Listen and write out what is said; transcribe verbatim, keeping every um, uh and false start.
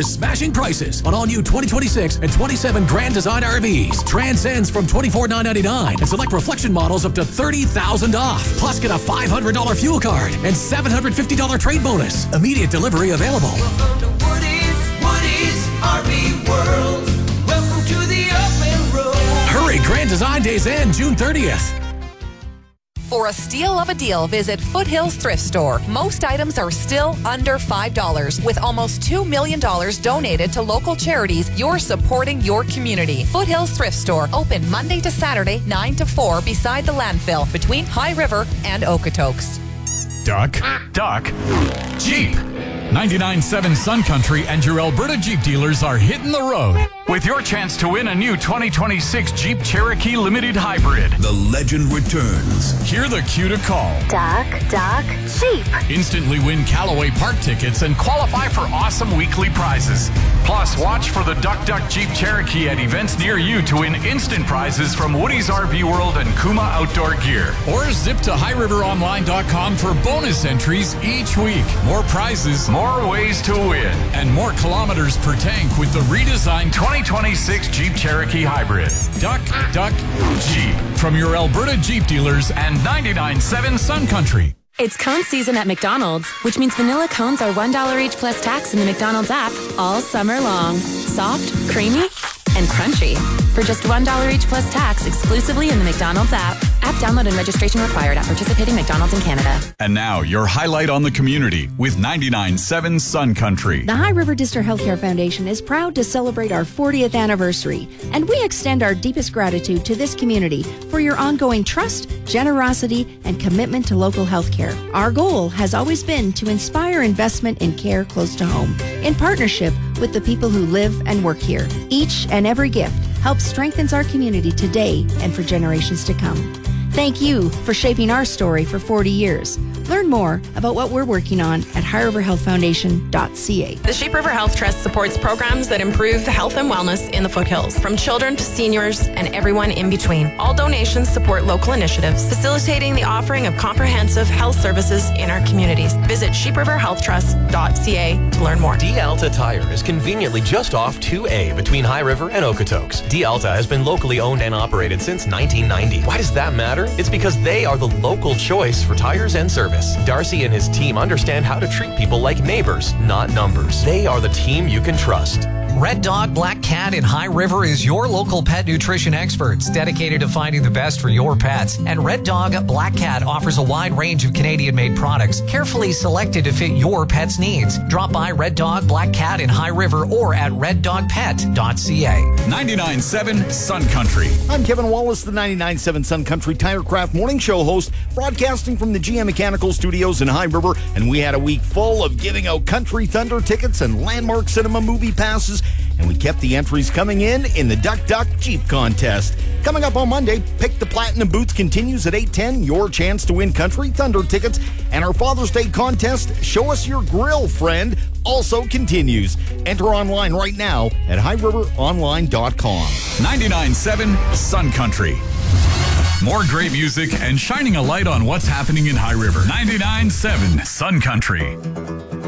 River's smashing prices on all new twenty twenty-six and twenty-seven Grand Design R Vs. Transcends from twenty-four thousand nine hundred ninety-nine dollars and select reflection models up to thirty thousand dollars off. Plus, get a five hundred dollars fuel card and seven hundred fifty dollars trade bonus. Immediate delivery available. Welcome to Woody's, Woody's R V World. Welcome to the open road. Hurry, Grand Design Days end June thirtieth. For a steal of a deal, visit Foothills Thrift Store. Most items are still under five dollars. With almost two million dollars donated to local charities, you're supporting your community. Foothills Thrift Store, open Monday to Saturday, nine to four, beside the landfill, between High River and Okotoks. Duck, duck, Jeep. ninety-nine point seven Sun Country and your Alberta Jeep dealers are hitting the road with your chance to win a new twenty twenty-six Jeep Cherokee Limited Hybrid. The legend returns. Hear the cue to call. Duck, duck, Jeep. Instantly win Callaway Park tickets and qualify for awesome weekly prizes. Plus, watch for the Duck Duck Jeep Cherokee at events near you to win instant prizes from Woody's R V World and Kuma Outdoor Gear. Or zip to high river online dot com for bonus entries each week. More prizes, more ways to win, and more kilometers per tank with the redesigned twenty twenty-six Jeep Cherokee Hybrid. Duck, duck, Jeep. From your Alberta Jeep dealers and ninety-nine point seven Sun Country. It's cone season at McDonald's, which means vanilla cones are one dollar each plus tax in the McDonald's app all summer long. Soft, creamy, and crunchy. For just one dollar each plus tax exclusively in the McDonald's app. App download and registration required at participating McDonald's in Canada. And now, your highlight on the community with ninety-nine point seven Sun Country. The High River District Healthcare Foundation is proud to celebrate our fortieth anniversary, and we extend our deepest gratitude to this community for your ongoing trust, generosity, and commitment to local healthcare. Our goal has always been to inspire investment in care close to home, in partnership with the people who live and work here. Each and every gift helps strengthens our community today and for generations to come. Thank you for shaping our story for forty years. Learn more about what we're working on at high river health foundation dot c a. The Sheep River Health Trust supports programs that improve health and wellness in the foothills, from children to seniors and everyone in between. All donations support local initiatives, facilitating the offering of comprehensive health services in our communities. Visit sheep river health trust dot c a to learn more. D Alta Tire is conveniently just off two A between High River and Okotoks. D Alta has been locally owned and operated since nineteen ninety. Why does that matter? It's because they are the local choice for tires and service. Darcy and his team understand how to treat people like neighbors, not numbers. They are the team you can trust. Red Dog Black Cat in High River is your local pet nutrition experts dedicated to finding the best for your pets. And Red Dog Black Cat offers a wide range of Canadian-made products carefully selected to fit your pet's needs. Drop by Red Dog Black Cat in High River or at red dog pet dot c a. ninety-nine point seven Sun Country. I'm Kevin Wallace, the ninety-nine point seven Sun Country Tirecraft Morning Show host, broadcasting from the G M Mechanical Studios in High River, and we had a week full of giving out Country Thunder tickets and Landmark Cinema movie passes, and we kept the entries coming in in the Duck Duck Jeep contest. Coming up on Monday, Pick the Platinum Boots continues at eight ten, your chance to win Country Thunder tickets, and our Father's Day contest, Show Us Your Grill Friend, also continues. Enter online right now at high river online dot com. ninety-nine point seven Sun Country. More great music and shining a light on what's happening in High River. ninety-nine point seven Sun Country.